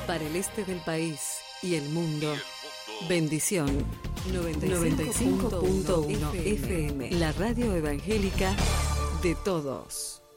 Para el este del país y el mundo, Bendición 95.1 FM, la radio evangélica de todos.